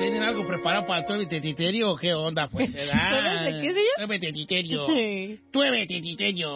¿Tienen algo preparado para tu tititerio o qué onda, pues? ¿Verdad? ¿De qué, señor? Tueve tititerio. Sí. Tueve tititerio.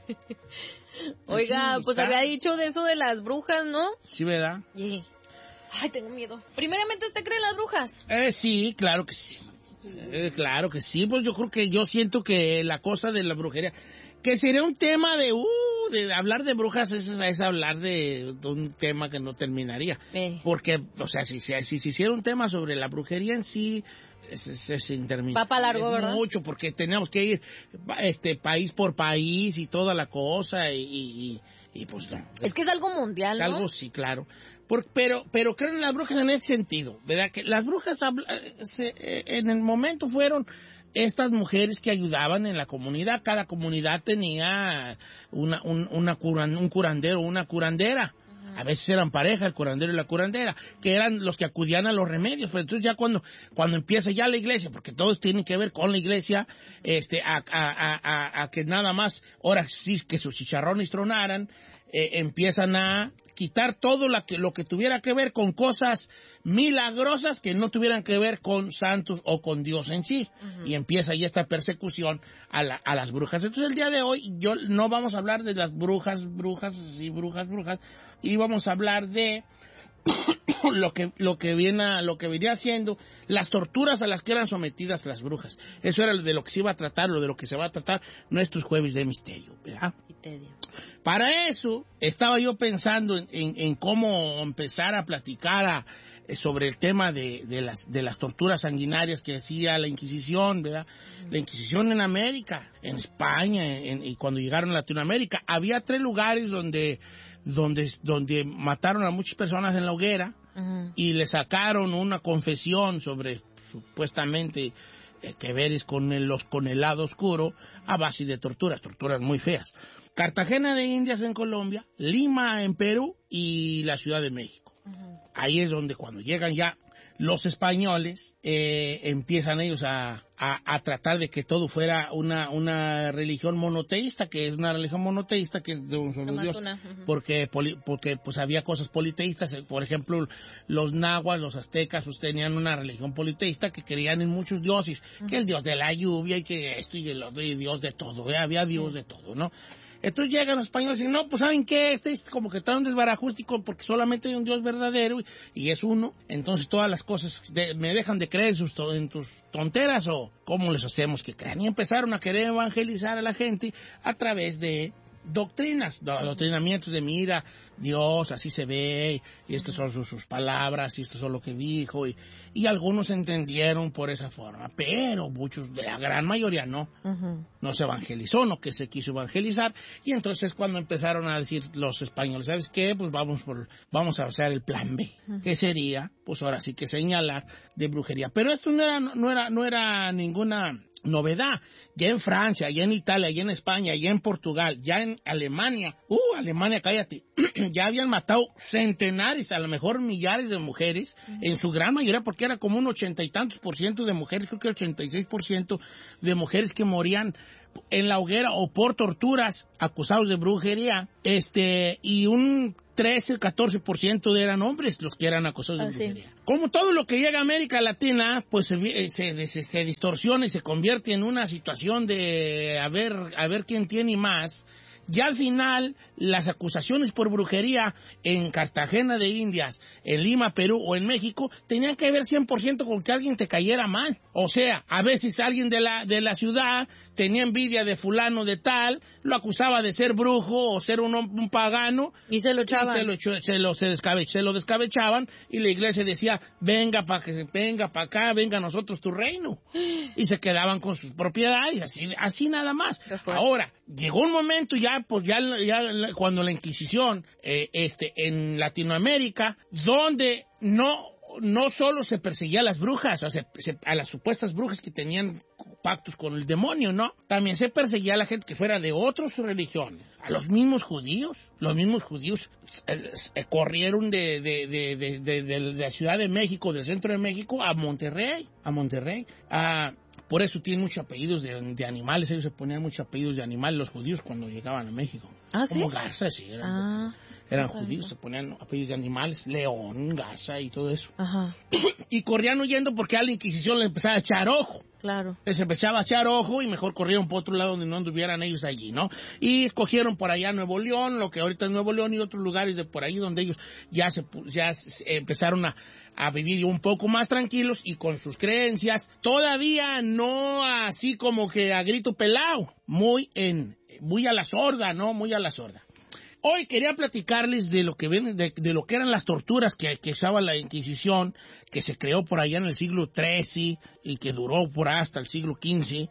Oiga, Así pues está. había dicho de eso de las brujas, ¿no? Sí, ¿verdad? Sí. Ay, tengo miedo. Primeramente, ¿usted cree en las brujas? Sí, claro que sí. Claro que sí, pues yo siento que la cosa de la brujería, que sería un tema de hablar de brujas es hablar de un tema que no terminaría. Porque, o sea, si se hiciera un tema sobre la brujería en sí, es interminable. Va para largo, ¿verdad? Mucho, porque tenemos que ir país por país y toda la cosa y pues no. Es que es algo mundial, ¿no? Algo sí, claro. Pero creo en las brujas en ese sentido, ¿verdad? Que las brujas en el momento fueron estas mujeres que ayudaban en la comunidad. Cada comunidad tenía un curandero, una curandera. A veces eran pareja, el curandero y la curandera, que eran los que acudían a los remedios. Pero entonces ya cuando empieza ya la iglesia, porque todos tienen que ver con la iglesia, a que nada más, ahora sí que sus chicharrones tronaran, empiezan a quitar todo lo que tuviera que ver con cosas milagrosas que no tuvieran que ver con santos o con Dios en sí. Y empieza ya esta persecución a las brujas. Entonces el día de hoy no vamos a hablar de las brujas, y vamos a hablar de lo que venía haciendo, las torturas a las que eran sometidas las brujas. Eso era de lo que se iba a tratar, de lo que se va a tratar nuestros jueves de misterio, ¿verdad? Para eso estaba yo pensando en cómo empezar a platicar sobre el tema de las torturas sanguinarias que hacía la Inquisición, ¿verdad? La Inquisición en América, en España, y cuando llegaron a Latinoamérica, había 3 lugares donde mataron a muchas personas en la hoguera y le sacaron una confesión sobre supuestamente que veres con el lado oscuro a base de torturas muy feas. Cartagena de Indias en Colombia, Lima en Perú y la Ciudad de México. Ahí es donde cuando llegan ya los españoles, empiezan ellos a tratar de que todo fuera una religión monoteísta, que es una religión monoteísta, que es de un solo Dios, porque pues había cosas politeístas. Por ejemplo, los nahuas, los aztecas, pues tenían una religión politeísta que creían en muchos dioses, que el dios de la lluvia y que esto y el otro, y dios de todo, había dios de todo, ¿no? Entonces llegan los españoles y dicen, no, pues ¿saben qué? Es como que está un desbarajustico porque solamente hay un Dios verdadero y es uno. Entonces todas las cosas me dejan de creer en tus tonteras, o ¿cómo les hacemos que crean? Y empezaron a querer evangelizar a la gente a través de adoctrinamientos de mira, Dios así se ve, y estas son sus palabras, y esto es lo que dijo, y algunos entendieron por esa forma, pero muchos, de la gran mayoría no se evangelizó, no que se quiso evangelizar, y entonces cuando empezaron a decir los españoles, ¿sabes qué? Pues vamos a hacer el plan B, que sería, pues ahora sí que señalar de brujería, pero esto no era ninguna novedad. Ya en Francia, ya en Italia, ya en España, ya en Portugal, ya en Alemania, Alemania, cállate, ya habían matado centenares, a lo mejor millares de mujeres, en su gran mayoría, porque era como un 80 y tantos % de mujeres, creo que 86% de mujeres que morían en la hoguera o por torturas acusados de brujería, y un 13-14% eran hombres los que eran acusados de brujería. Como todo lo que llega a América Latina, pues se distorsiona y se convierte en una situación de a ver quién tiene más. Ya al final, las acusaciones por brujería en Cartagena de Indias, en Lima, Perú o en México, tenían que ver 100% con que alguien te cayera mal. O sea, a veces alguien de la ciudad tenía envidia de fulano de tal, lo acusaba de ser brujo o ser un pagano. Y se lo echaban. Se lo descabechaban, y la iglesia decía, venga para acá, venga a nosotros tu reino. Y se quedaban con sus propiedades, así nada más. Ahora, llegó un momento ya cuando la Inquisición, en Latinoamérica, donde no solo se perseguía a las brujas, o sea, a las supuestas brujas que tenían pactos con el demonio, ¿no? También se perseguía a la gente que fuera de otras religiones, a los mismos judíos. Los mismos judíos corrieron de la Ciudad de México, del centro de México, a Monterrey. Por eso tienen muchos apellidos de animales. Ellos se ponían muchos apellidos de animales, los judíos, cuando llegaban a México. ¿Ah, sí? Como Garza, sí. eran judíos, se ponían apellidos de animales, León, Gaza y todo eso. Ajá. Y corrían huyendo porque a la Inquisición les empezaba a echar ojo. Claro. Les empezaba a echar ojo y mejor corrieron por otro lado donde no anduvieran ellos allí, ¿no? Y escogieron por allá Nuevo León, lo que ahorita es Nuevo León, y otros lugares de por ahí donde ellos ya empezaron a vivir un poco más tranquilos y con sus creencias, todavía no así como que a grito pelado, muy a la sorda, ¿no? Muy a la sorda. Hoy quería platicarles de lo que de lo que eran las torturas que usaba la Inquisición, que se creó por allá en el siglo XIII y que duró por hasta el siglo XV,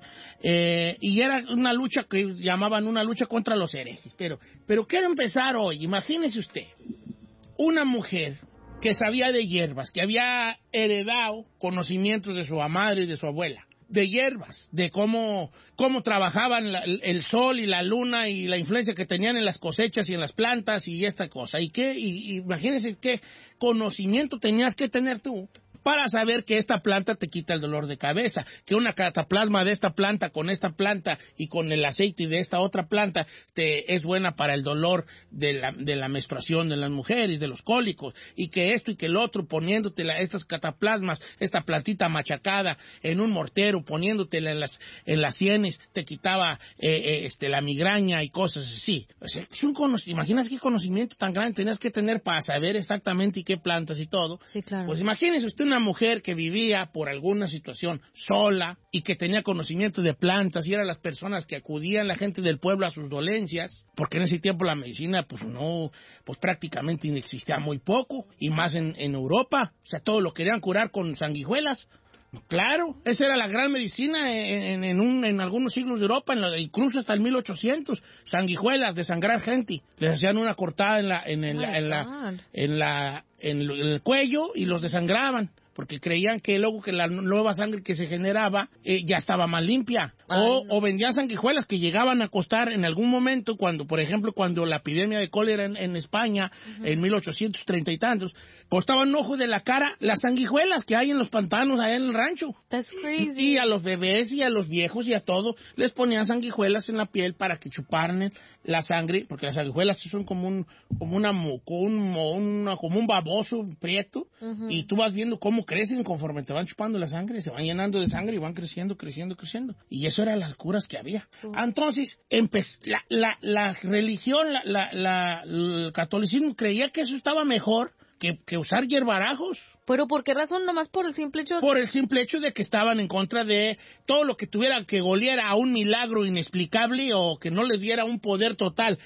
y era una lucha que llamaban una lucha contra los herejes. Pero quiero empezar hoy. Imagínese usted, una mujer que sabía de hierbas, que había heredado conocimientos de su madre y de su abuela, de hierbas, de cómo trabajaban el sol y la luna y la influencia que tenían en las cosechas y en las plantas y esta cosa. Y imagínense qué conocimiento tenías que tener tú para saber que esta planta te quita el dolor de cabeza, que una cataplasma de esta planta con esta planta y con el aceite de esta otra planta es buena para el dolor de la menstruación de las mujeres, de los cólicos, y que esto y que el otro, poniéndote estas cataplasmas, esta plantita machacada en un mortero, poniéndotela en las sienes, te quitaba la migraña y cosas así. O sea, ¿imaginas qué conocimiento tan grande tenías que tener para saber exactamente qué plantas y todo? Sí, claro. Pues imagínese usted una mujer que vivía por alguna situación sola y que tenía conocimiento de plantas y eran las personas que acudían la gente del pueblo a sus dolencias, porque en ese tiempo la medicina pues prácticamente existía muy poco, y más en Europa. O sea, todo lo querían curar con sanguijuelas. Claro, esa era la gran medicina en algunos siglos de Europa, incluso hasta el 1800, sanguijuelas, desangrar gente. Les hacían una cortada en el cuello y los desangraban, porque creían que luego que la nueva sangre que se generaba ya estaba más limpia. O vendían sanguijuelas que llegaban a costar en algún momento, por ejemplo, cuando la epidemia de cólera en España, en 1830 y tantos, costaban un ojo de la cara las sanguijuelas que hay en los pantanos allá en el rancho. That's crazy. Y a los bebés y a los viejos y a todo les ponían sanguijuelas en la piel para que chuparan la sangre, porque las sanguijuelas son como un baboso prieto, y tú vas viendo cómo crecen conforme te van chupando la sangre, se van llenando de sangre y van creciendo. Y eso eran las curas que había. Entonces, la religión, el catolicismo creía que eso estaba mejor que usar hierbarajos. ¿Pero por qué razón? ¿Nomás por el simple hecho? Por el simple hecho de que estaban en contra de todo lo que tuviera que oliera a un milagro inexplicable o que no le diera un poder total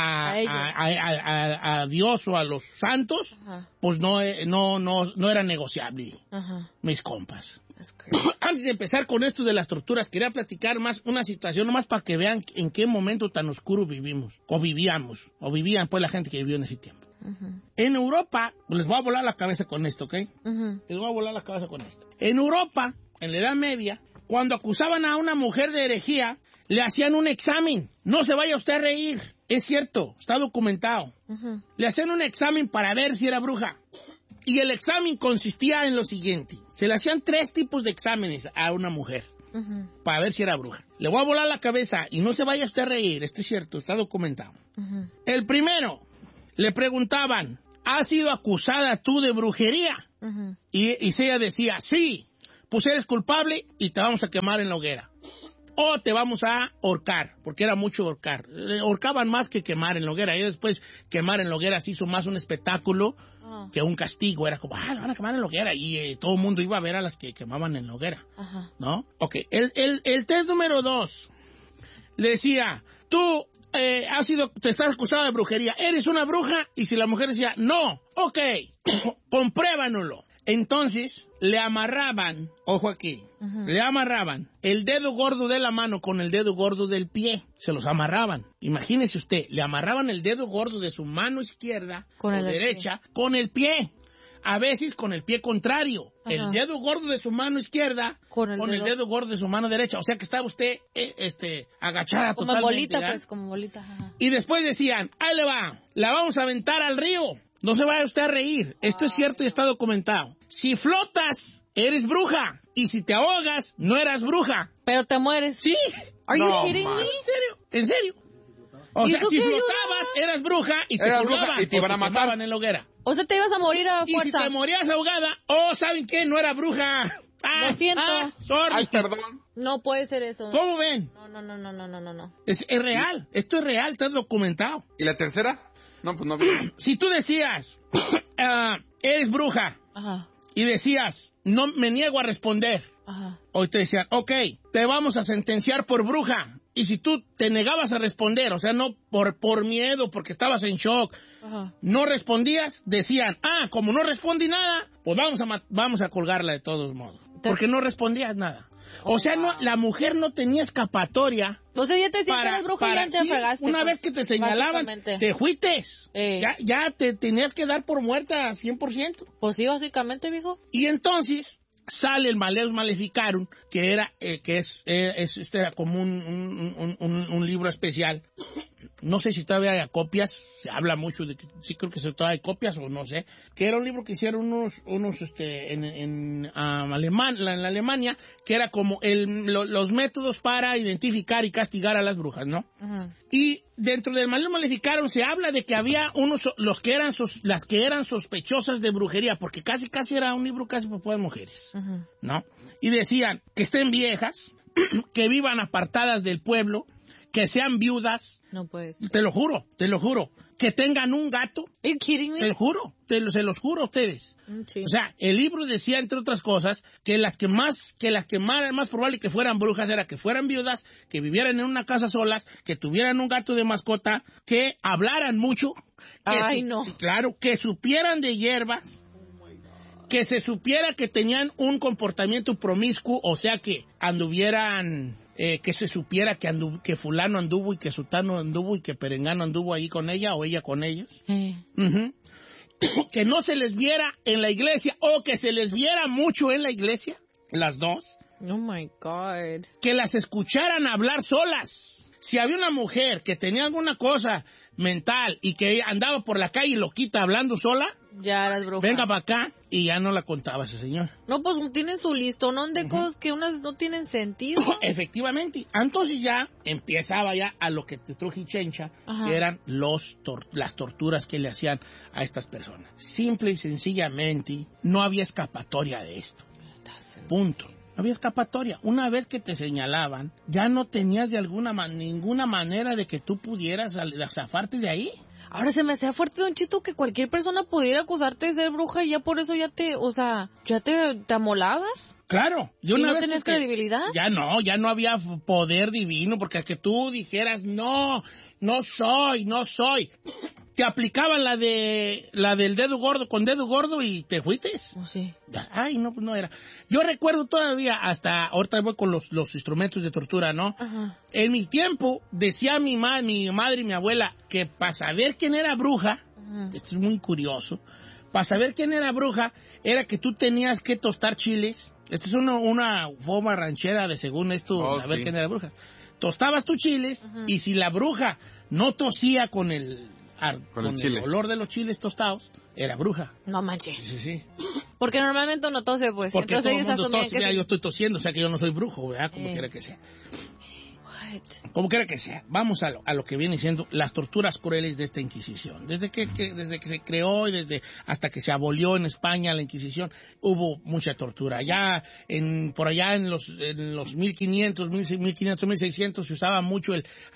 a Dios o a los santos. Ajá. Pues no era negociable. Ajá. Mis compas. Antes de empezar con esto de las torturas, quería platicar más una situación, nomás para que vean en qué momento tan oscuro vivían vivían pues la gente que vivió en ese tiempo. Uh-huh. En Europa, les voy a volar la cabeza con esto, ¿ok? Uh-huh. Les voy a volar la cabeza con esto. En Europa, en la Edad Media, cuando acusaban a una mujer de herejía, le hacían un examen. No se vaya usted a reír. Es cierto, está documentado. Uh-huh. Le hacían un examen para ver si era bruja. Y el examen consistía en lo siguiente. Se le hacían 3 tipos de exámenes a una mujer. Uh-huh. Para ver si era bruja. Le voy a volar la cabeza y no se vaya usted a reír. Esto es cierto, está documentado. Uh-huh. El primero, le preguntaban, ¿has sido acusada tú de brujería? Uh-huh. Y ella decía, sí, pues eres culpable y te vamos a quemar en la hoguera. O te vamos a ahorcar, porque era mucho ahorcar. Ahorcaban más que quemar en la hoguera. Y después quemar en la hoguera se hizo más un espectáculo que un castigo. Era como, la van a quemar en la hoguera. Y todo el mundo iba a ver a las que quemaban en la hoguera. Ajá. ¿No? Ok, el test número 2 le decía, tú te estás acusada de brujería, eres una bruja. Y si la mujer decía, no, ok, compruébanoslo. Entonces, le amarraban, ojo aquí, uh-huh, le amarraban el dedo gordo de la mano con el dedo gordo del pie. Se los amarraban. Imagínese usted, le amarraban el dedo gordo de su mano izquierda o derecha con el pie. A veces con el pie contrario. Uh-huh. El dedo gordo de su mano izquierda con el dedo gordo de su mano derecha. O sea que estaba usted agachada como totalmente. Como bolita. Ajá. Y después decían, ahí le va, la vamos a aventar al río. No se vaya usted a reír. Esto es cierto y está documentado. Si flotas, eres bruja. Y si te ahogas, no eras bruja. Pero te mueres. Sí. Are you kidding me? ¿En serio? O ¿Y sea, eso si qué flotabas, eras bruja y te Eras colgaban bruja y te iban a o matar. quemaban en la hoguera. O sea, te ibas a morir a Y si fuerza. te morías ahogada, ¿saben qué? No era bruja. Lo siento. Sorry. Ay, perdón. No puede ser eso. ¿Cómo ven? No. Es real. Esto es real, está documentado. ¿Y la tercera? No, pues no vi. Si tú decías, eres bruja, Ajá. y decías, no me niego a responder, Ajá. hoy te decían, ok, te vamos a sentenciar por bruja. Y si tú te negabas a responder, o sea, no por miedo, porque estabas en shock, Ajá. no respondías, decían, como no respondí nada, pues vamos a colgarla de todos modos. Porque no respondías nada. O sea, no, la mujer no tenía escapatoria. O sea, ya te decían que eres bruja y ya te sí, fregaste. una pues, vez que te señalaban, básicamente. te fuites. Eh. Ya te tenías que dar por muerta 100%. Pues sí, básicamente, mijo. Y entonces sale el Maleus Maleficarum, que era como un libro especial. No sé si todavía hay copias, se habla mucho de que sí, creo que todavía hay copias o no sé, que era un libro que hicieron unos en Alemania, que era como los métodos para identificar y castigar a las brujas, ¿no? Ajá. Y dentro del Maleus Maleficarum se habla de que había las que eran sospechosas de brujería, porque casi era un libro casi para mujeres, Ajá. ¿no? Y decían que estén viejas, que vivan apartadas del pueblo, que sean viudas. No puedes. Te lo juro, que tengan un gato. Are you kidding me? Te lo juro, se los juro a ustedes. Sí. O sea, el libro decía, entre otras cosas, que las que más era más probable que fueran brujas era que fueran viudas, que vivieran en una casa solas, que tuvieran un gato de mascota, que hablaran mucho. No. Sí, claro, que supieran de hierbas. Que se supiera que tenían un comportamiento promiscuo, o sea, que anduvieran, que se supiera que fulano anduvo y que sutano anduvo y que perengano anduvo ahí con ella o ella con ellos. Uh-huh. Que no se les viera en la iglesia o que se les viera mucho en la iglesia, las dos. Oh my God. Que las escucharan hablar solas. Si había una mujer que tenía alguna cosa mental y que andaba por la calle loquita hablando sola, ya eras bruja. Venga para acá, y ya no la contaba ese señor. No, pues tienen su listonón de cosas que unas no tienen sentido. Efectivamente. Entonces ya empezaba ya a lo que te truje Chencha, que eran las torturas que le hacían a estas personas. Simple y sencillamente, no había escapatoria de esto. Punto. No había escapatoria. Una vez que te señalaban, ya no tenías de ninguna manera de que tú pudieras zafarte de ahí. Ahora se me hacía fuerte, Don Chito, que cualquier persona pudiera acusarte de ser bruja y ya por eso ya te amolabas. Claro. ¿Y no tenías credibilidad? Ya no había poder divino, porque a que tú dijeras, no soy. Te aplicaban la del dedo gordo con dedo gordo y te fuites. Oh, sí. Ay, no, pues no era. Yo recuerdo todavía, hasta ahorita voy con los instrumentos de tortura, ¿no? Ajá. En mi tiempo, decía mi madre y mi abuela que para saber quién era bruja, esto es muy curioso, para saber quién era bruja, era que tú tenías que tostar chiles. Esto es una forma ranchera de, según esto, saber quién era bruja. Tostabas tus chiles, y si la bruja no tosía con el olor de los chiles tostados, era bruja. No manches. Sí. Porque normalmente no tose, pues. Porque entonces todo el mundo tose, que yo estoy tosiendo, o sea que yo no soy brujo, ¿verdad? Como quiera que sea. Como quiera que sea. Vamos a lo que viene siendo las torturas crueles de esta Inquisición. Desde que se creó y hasta que se abolió en España la Inquisición, hubo mucha tortura. Por allá en los 1500, 1600 se usaba mucho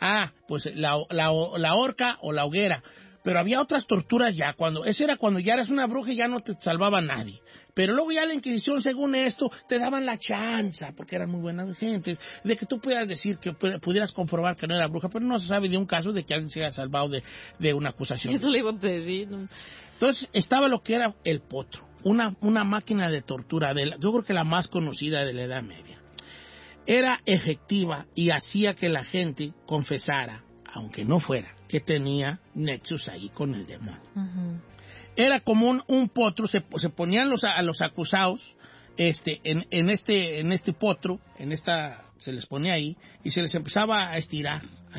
la horca o la hoguera. Pero había otras torturas ya, era cuando ya eras una bruja y ya no te salvaba nadie. Pero luego ya la Inquisición, según esto, te daban la chance, porque eran muy buenas gentes, de que tú pudieras decir, que pudieras comprobar que no era bruja, pero no se sabe de un caso de que alguien se haya salvado de una acusación. Eso le iba a pedir. ¿No? Entonces, estaba lo que era el potro, una máquina de tortura, yo creo que la más conocida de la Edad Media. Era efectiva y hacía que la gente confesara, aunque no fuera, que tenía nexos ahí con el demonio. Uh-huh. Era como un potro, se ponían a los acusados en este potro, se les ponía ahí y se les empezaba a estirar.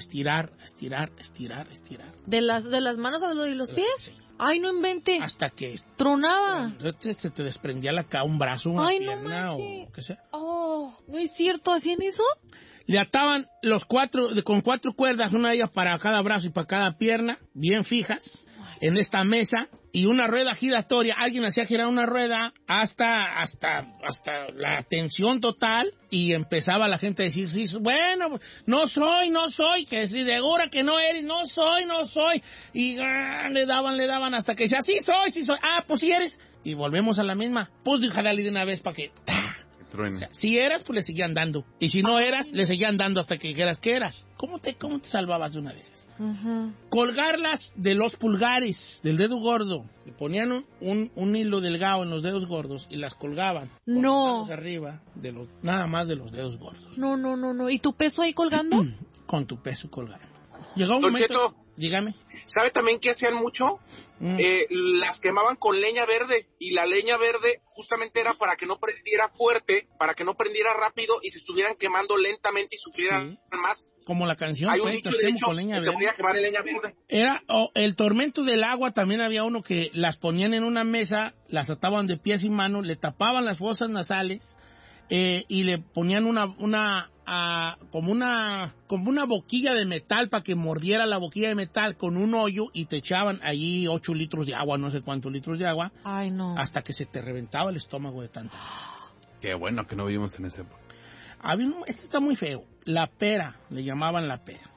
¿De las manos a los pies? Sí. Ay, no invente. Hasta que tronaba. Se te desprendía un brazo, una pierna o qué sea. Oh, ¿no es cierto? ¿Hacían eso? Le ataban con 4 cuerdas, una de ellas para cada brazo y para cada pierna, bien fijas, en esta mesa, y una rueda giratoria. Alguien hacía girar una rueda hasta la tensión total, y empezaba la gente a decir, sí, bueno, no soy, que si segura que no eres, no soy, y le daban hasta que decía, sí soy, pues sí eres, y volvemos a la misma, pues déjale de una vez para que... O sea, si eras, pues le seguían dando. Y si no eras, le seguían dando hasta que dijeras que eras. ¿Cómo te salvabas de una de esas? Uh-huh. Colgarlas de los pulgares, del dedo gordo. Le ponían un hilo delgado en los dedos gordos y las colgaban. No. Arriba, nada más de los dedos gordos. No. ¿Y tu peso ahí colgando? Con tu peso colgando. Llegó un momento... Cheto, dígame. ¿Sabe también qué hacían mucho? Las quemaban con leña verde, y la leña verde justamente era para que no prendiera fuerte, para que no prendiera rápido y se estuvieran quemando lentamente y sufrieran más. Como la canción. Hay un dicho, de hecho, con leña verde. Te voy a quemar en leña verde. Era el tormento del agua. También había uno que las ponían en una mesa, las ataban de pies y manos, le tapaban las fosas nasales y le ponían como una boquilla de metal para que mordiera la boquilla de metal con un hoyo, y te echaban allí 8 litros de agua, no sé cuántos litros de agua. Ay, no. Hasta que se te reventaba el estómago de tanto. Qué bueno que no vivimos en ese época. Este está muy feo. La pera, le llamaban la pera.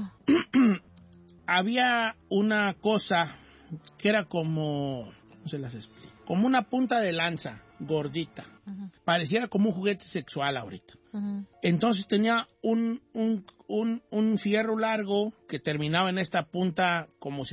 Había una cosa que era como, ¿cómo se las explico? Como una punta de lanza gordita. Uh-huh. Pareciera como un juguete sexual ahorita. Uh-huh. Entonces tenía un fierro largo que terminaba en esta punta algunas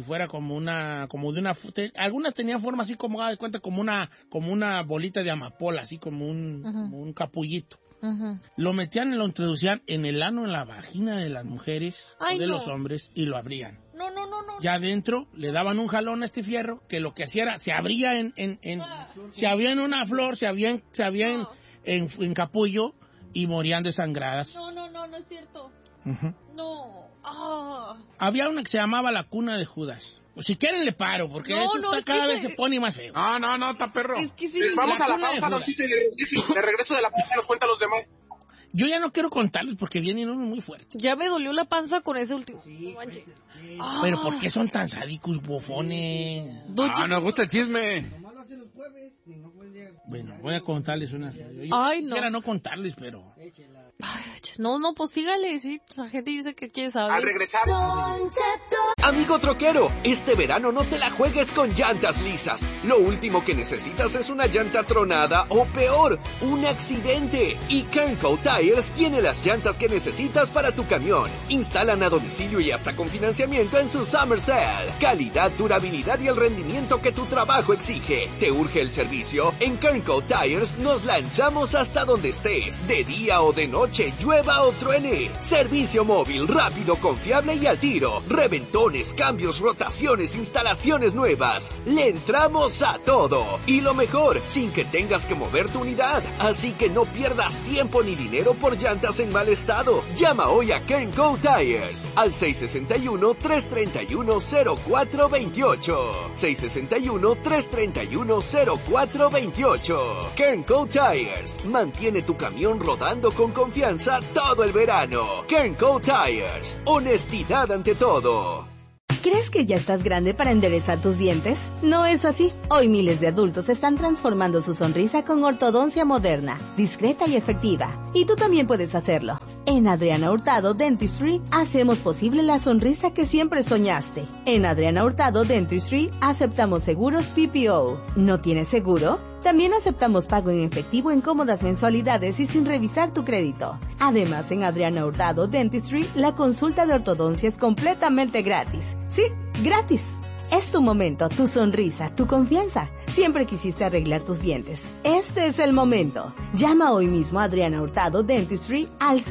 tenían forma así como, de cuenta, como una bolita de amapola, así como un capullito. Uh-huh. Lo metían y lo introducían en el ano, en la vagina de las mujeres, los hombres, y lo abrían. No. Ya adentro le daban un jalón a este fierro, que lo que hacía era, se abría se abría en una flor, se abría en capullo, y morían desangradas. No es cierto. Uh-huh. No. Había una que se llamaba la cuna de Judas. Si quieren le paro, porque cada vez se pone más feo. No, está perro. Es que sí. Vamos a la pausa, don Chito, y de regreso de la pausa nos cuentan los demás. Yo ya no quiero contarles porque vienen unos muy fuertes. Ya me dolió la panza con ese último. Sí, pero ¿por qué son tan sádicos, bofones? Nos gusta el chisme. Nomás lo hacen los jueves y no pueden llegar. Bueno, voy a contarles una. Yo quisiera no contarles, pero... No, pues sígale, sí. La gente dice que quiere saber. Al regresar. Amigo troquero, este verano no te la juegues con llantas lisas. Lo último que necesitas es una llanta tronada o peor, un accidente. Y Kernco Tires tiene las llantas que necesitas para tu camión. Instalan a domicilio y hasta con financiamiento en su Summer Sale. Calidad, durabilidad y el rendimiento que tu trabajo exige. ¿Te urge el servicio? En Kernco Tires nos lanzamos hasta donde estés, de día o de noche, llueva o truene. Servicio móvil, rápido, confiable y al tiro. Reventones, cambios, rotaciones, instalaciones nuevas. Le entramos a todo. Y lo mejor, sin que tengas que mover tu unidad. Así que no pierdas tiempo ni dinero por llantas en mal estado. Llama hoy a Kernco Tires al 661-331-0428. 661-331-0428. Kernco Tires mantiene tu camión rodando con confianza todo el verano. Kernco Tires, honestidad ante todo. ¿Crees que ya estás grande para enderezar tus dientes? No es así. Hoy miles de adultos están transformando su sonrisa con ortodoncia moderna, discreta y efectiva. Y tú también puedes hacerlo. En Adriana Hurtado Dentistry hacemos posible la sonrisa que siempre soñaste. En Adriana Hurtado Dentistry aceptamos seguros PPO. ¿No tienes seguro? También aceptamos pago en efectivo en cómodas mensualidades y sin revisar tu crédito. Además, en Adriana Hurtado Dentistry, la consulta de ortodoncia es completamente gratis. Sí, gratis. Es tu momento, tu sonrisa, tu confianza. Siempre quisiste arreglar tus dientes. Este es el momento. Llama hoy mismo a Adriana Hurtado Dentistry al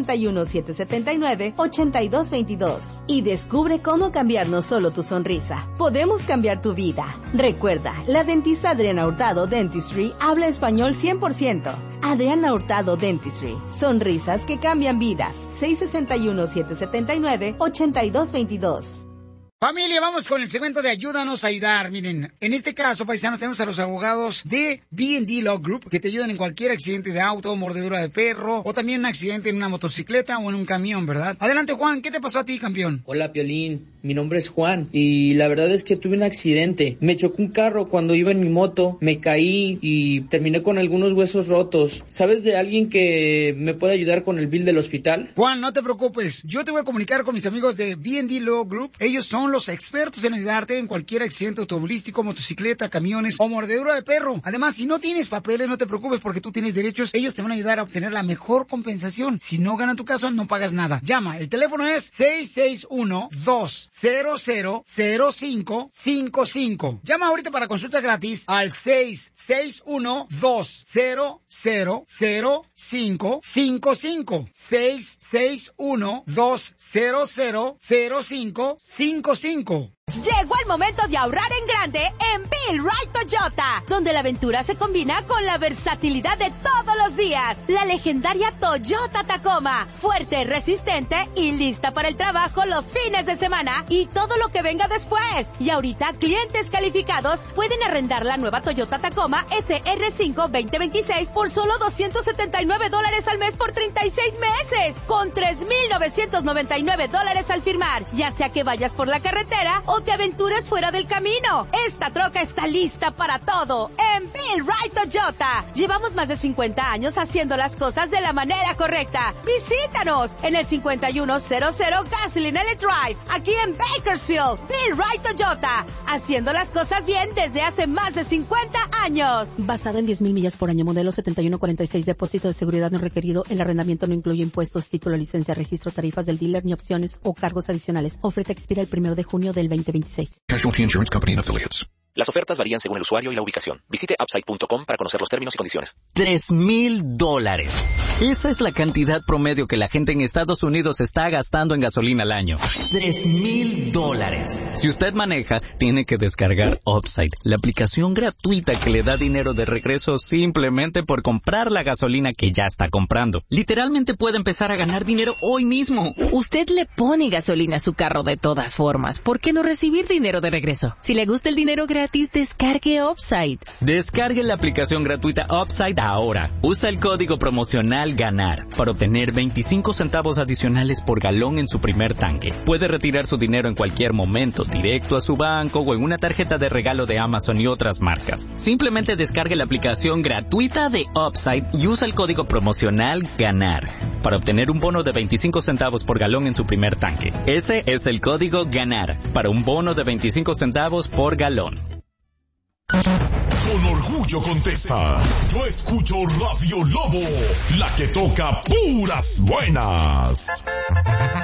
661-779-8222 y descubre cómo cambiar no solo tu sonrisa. Podemos cambiar tu vida. Recuerda, la dentista Adriana Hurtado Dentistry habla español 100%. Adriana Hurtado Dentistry. Sonrisas que cambian vidas. 661-779-8222. Familia, vamos con el segmento de Ayúdanos a Ayudar. Miren, en este caso, paisanos, tenemos a los abogados de B&D Law Group que te ayudan en cualquier accidente de auto, mordedura de perro o también un accidente en una motocicleta o en un camión, ¿verdad? Adelante, Juan, ¿qué te pasó a ti, campeón? Hola, Piolín. Mi nombre es Juan y la verdad es que tuve un accidente. Me chocó un carro cuando iba en mi moto, me caí y terminé con algunos huesos rotos. ¿Sabes de alguien que me puede ayudar con el bill del hospital? Juan, no te preocupes. Yo te voy a comunicar con mis amigos de B&D Law Group. Ellos son los expertos en ayudarte en cualquier accidente automovilístico, motocicleta, camiones o mordedura de perro. Además, si no tienes papeles, no te preocupes porque tú tienes derechos. Ellos te van a ayudar a obtener la mejor compensación. Si no ganan tu caso, no pagas nada. Llama. El teléfono es 661-200-0555. Llama ahorita para consulta gratis al 661-200-0555. 661-200-0555. Llegó el momento de ahorrar en grande en Bill Wright Toyota, donde la aventura se combina con la versatilidad de todos los días. La legendaria Toyota Tacoma, fuerte, resistente y lista para el trabajo los fines de semana y todo lo que venga después. Y ahorita clientes calificados pueden arrendar la nueva Toyota Tacoma SR5 2026 por solo $279 al mes por 36 meses, con $3,999 al firmar, ya sea que vayas por la carretera o te aventures fuera del camino. Esta troca está lista para todo en Bill Wright Toyota. Llevamos más de 50 años haciendo las cosas de la manera correcta. Visítanos en el 5100 Gasoline Alley Drive, aquí en Bakersfield. Bill Wright Toyota, haciendo las cosas bien desde hace más de 50 años. Basado en 10,000 millas por año, modelo 7146, depósito de seguridad no requerido. El arrendamiento no incluye impuestos, título, licencia, registro, tarifas del dealer, ni opciones o cargos adicionales. Oferta expira el 1 de junio del 2026. Casualty Insurance Company and Affiliates. Las ofertas varían según el usuario y la ubicación. Visite Upside.com para conocer los términos y condiciones. $3,000. Esa es la cantidad promedio que la gente en Estados Unidos está gastando en gasolina al año. $3,000. Si usted maneja, tiene que descargar Upside, la aplicación gratuita que le da dinero de regreso simplemente por comprar la gasolina que ya está comprando. Literalmente puede empezar a ganar dinero hoy mismo. Usted le pone gasolina a su carro de todas formas. ¿Por qué no recibir dinero de regreso? Si le gusta el dinero gratis, descargue Upside. Descargue la aplicación gratuita Upside ahora. Usa el código promocional GANAR para obtener 25 centavos adicionales por galón en su primer tanque. Puede retirar su dinero en cualquier momento, directo a su banco o en una tarjeta de regalo de Amazon y otras marcas. Simplemente descargue la aplicación gratuita de Upside y usa el código promocional GANAR para obtener un bono de 25 centavos por galón en su primer tanque. Ese es el código GANAR para un bono de 25 centavos por galón. Con orgullo contesta, yo escucho Radio Lobo, la que toca puras buenas.